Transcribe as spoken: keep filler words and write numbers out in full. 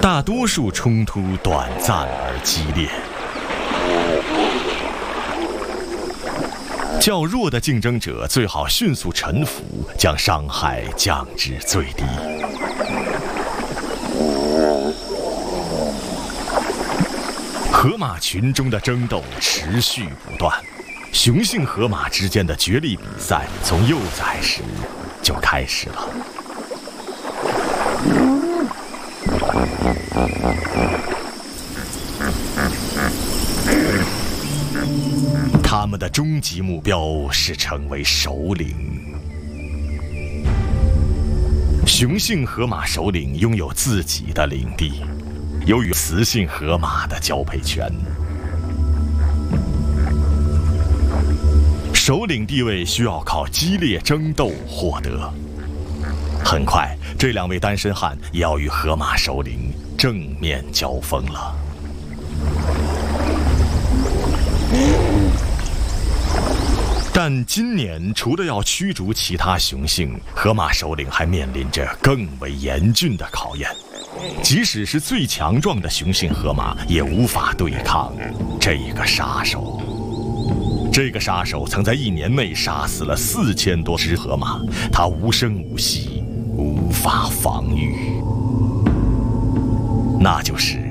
大多数冲突短暂而激烈，较弱的竞争者最好迅速臣服，将伤害降至最低。河马群中的争斗持续不断，雄性河马之间的角力比赛从幼崽时就开始了。他们的终极目标是成为首领。雄性河马首领拥有自己的领地，由于雌性河马的交配权，首领地位需要靠激烈争斗获得。很快，这两位单身汉也要与河马首领正面交锋了。但今年除了要驱逐其他雄性，河马首领还面临着更为严峻的考验。即使是最强壮的雄性河马，也无法对抗这个杀手。这个杀手曾在一年内杀死了四千多只河马，他无声无息，无法防御。那就是